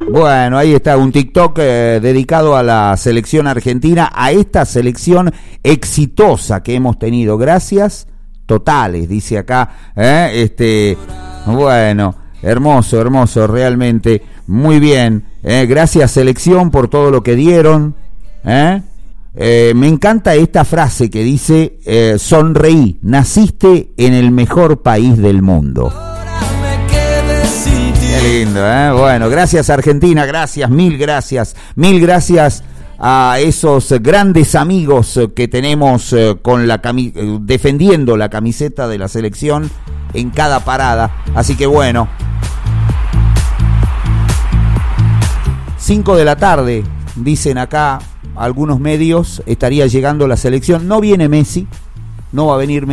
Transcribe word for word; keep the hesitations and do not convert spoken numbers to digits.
Bueno, ahí está un TikTok eh, dedicado a la selección argentina, a esta selección exitosa que hemos tenido. Gracias totales, dice acá. ¿eh? Este, bueno, hermoso, hermoso, realmente. Muy bien. ¿eh? Gracias, selección, por todo lo que dieron. ¿eh? Eh, me encanta esta frase que dice, eh, sonreí, naciste en el mejor país del mundo. Qué lindo, ¿eh? Bueno, gracias Argentina, gracias, mil gracias, mil gracias a esos grandes amigos que tenemos eh, con la cami- defendiendo la camiseta de la selección en cada parada. Así que bueno, cinco de la tarde, dicen acá algunos medios, estaría llegando la selección. No viene Messi, no va a venir Messi.